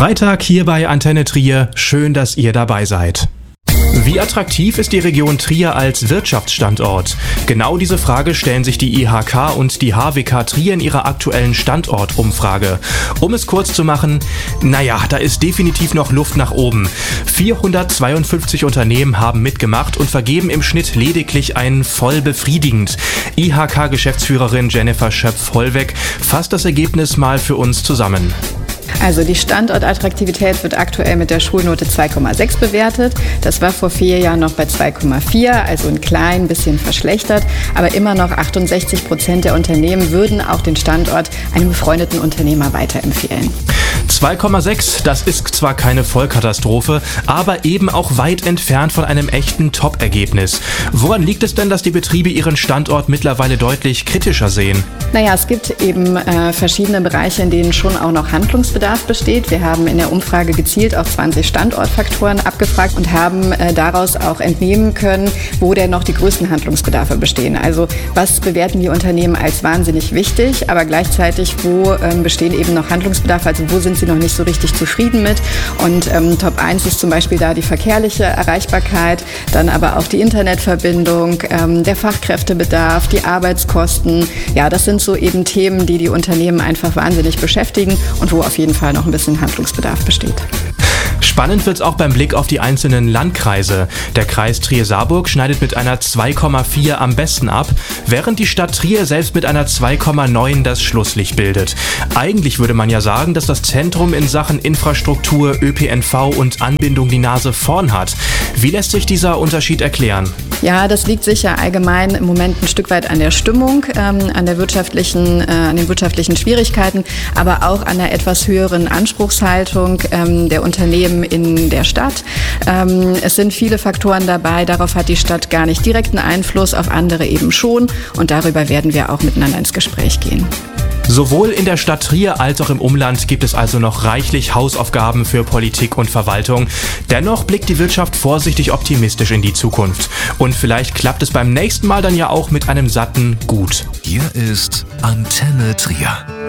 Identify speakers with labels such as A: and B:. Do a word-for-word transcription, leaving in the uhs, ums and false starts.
A: Freitag hier bei Antenne Trier. Schön, dass ihr dabei seid. Wie attraktiv ist die Region Trier als Wirtschaftsstandort? Genau diese Frage stellen sich die I H K und die H W K Trier in ihrer aktuellen Standortumfrage. Um es kurz zu machen, naja, da ist definitiv noch Luft nach oben. vierhundertzweiundfünfzig Unternehmen haben mitgemacht und vergeben im Schnitt lediglich ein voll befriedigend. I H K-Geschäftsführerin Jennifer Schöpf-Hollweg fasst das Ergebnis mal für uns zusammen.
B: Also die Standortattraktivität wird aktuell mit der Schulnote zwei Komma sechs bewertet. Das war vor vier Jahren noch bei zwei Komma vier, also ein klein bisschen verschlechtert. Aber immer noch achtundsechzig Prozent der Unternehmen würden auch den Standort einem befreundeten Unternehmer weiterempfehlen.
A: zwei Komma sechs, das ist zwar keine Vollkatastrophe, aber eben auch weit entfernt von einem echten Top-Ergebnis. Woran liegt es denn, dass die Betriebe ihren Standort mittlerweile deutlich kritischer sehen?
B: Naja, es gibt eben äh, verschiedene Bereiche, in denen schon auch noch Handlungsbedarf besteht. Wir haben in der Umfrage gezielt auf zwanzig Standortfaktoren abgefragt und haben äh, daraus auch entnehmen können, wo denn noch die größten Handlungsbedarfe bestehen. Also was bewerten die Unternehmen als wahnsinnig wichtig, aber gleichzeitig wo ähm, bestehen eben noch Handlungsbedarfe, also wo sind sie noch nicht so richtig zufrieden mit. Und ähm, Top eins ist zum Beispiel da die verkehrliche Erreichbarkeit, dann aber auch die Internetverbindung, ähm, der Fachkräftebedarf, die Arbeitskosten. Ja, das sind so eben Themen, die die Unternehmen einfach wahnsinnig beschäftigen und wo auf jeden Fall noch ein bisschen Handlungsbedarf besteht.
A: Spannend wird's auch beim Blick auf die einzelnen Landkreise. Der Kreis Trier-Saarburg schneidet mit einer zwei Komma vier am besten ab, während die Stadt Trier selbst mit einer zwei Komma neun das Schlusslicht bildet. Eigentlich würde man ja sagen, dass das Zentrum in Sachen Infrastruktur, Ö P N V und Anbindung die Nase vorn hat. Wie lässt sich dieser Unterschied erklären?
B: Ja, das liegt sicher allgemein im Moment ein Stück weit an der Stimmung, ähm, an der wirtschaftlichen, äh, an den wirtschaftlichen Schwierigkeiten, aber auch an der etwas höheren Anspruchshaltung ähm, der Unternehmen in der Stadt. Ähm, es sind viele Faktoren dabei, darauf hat die Stadt gar nicht direkten Einfluss, auf andere eben schon und darüber werden wir auch miteinander ins Gespräch gehen.
A: Sowohl in der Stadt Trier als auch im Umland gibt es also noch reichlich Hausaufgaben für Politik und Verwaltung. Dennoch blickt die Wirtschaft vorsichtig optimistisch in die Zukunft. Und vielleicht klappt es beim nächsten Mal dann ja auch mit einem satten Gut.
C: Hier ist Antenne Trier.